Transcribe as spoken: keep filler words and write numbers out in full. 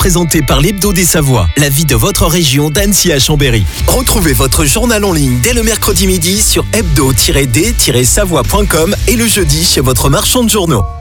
présenté par l'Hebdo des Savoies, la vie de votre région d'Annecy à Chambéry. Retrouvez votre journal en ligne dès le mercredi midi sur hebdo tiret d tiret savoie point com et le jeudi chez votre marchand de journaux.